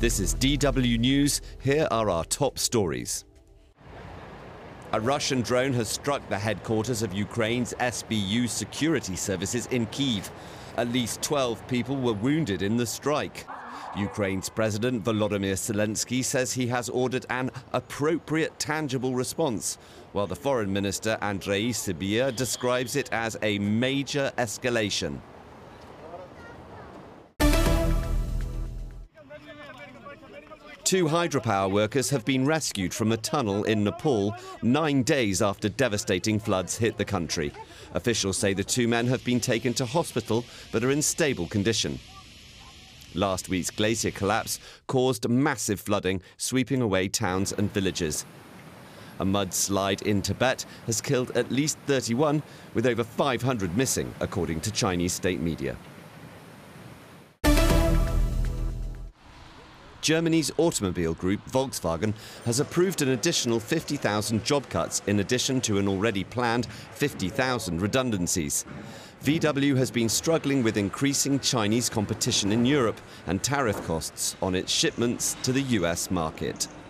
This is DW News. Here are our top stories. A Russian drone has struck the headquarters of Ukraine's SBU security services in Kyiv. At least 12 people were wounded in the strike. Ukraine's President Volodymyr Zelensky says he has ordered an appropriate, tangible response, while the Foreign Minister Andrei Sybiha describes it as a major escalation. Two hydropower workers have been rescued from a tunnel in Nepal 9 days after devastating floods hit the country. Officials say the two men have been taken to hospital but are in stable condition. Last week's glacier collapse caused massive flooding, sweeping away towns and villages. A mudslide in Tibet has killed at least 31, with over 500 missing, according to Chinese state media. Germany's automobile group Volkswagen has approved an additional 50,000 job cuts in addition to an already planned 50,000 redundancies. VW has been struggling with increasing Chinese competition in Europe and tariff costs on its shipments to the US market.